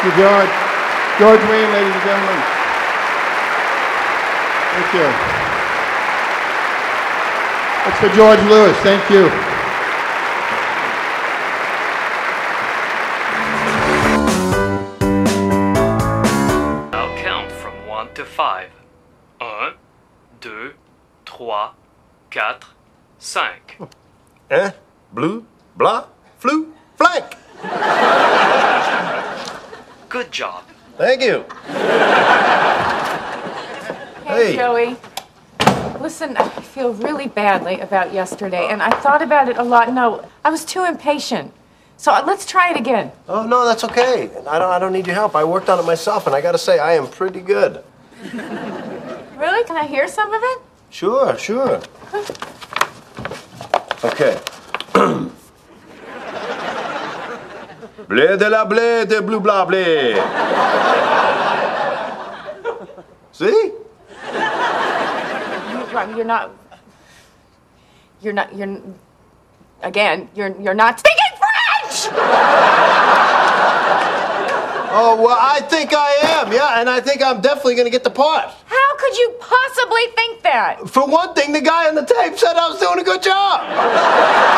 you, George. George Wein, ladies and gentlemen. Thank you. That's for George Lewis. Thank you. I'll count from 1 to 5. 1, 2, 3, 4, 5. Blue, blah, flu, flank. Good job. Thank you. Hey, Joey. Listen, I feel really badly about yesterday, and I thought about it a lot. No, I was too impatient. So let's try it again. Oh, no, that's okay. I don't need your help. I worked on it myself, and I gotta say, I am pretty good. Really? Can I hear some of it? Sure. Okay. Blé de la blé de blue blah blé. See? You're not speaking French! Oh, well, I think I am, yeah, and I think I'm definitely gonna get the part. How could you possibly think that? For one thing, the guy on the tape said I was doing a good job.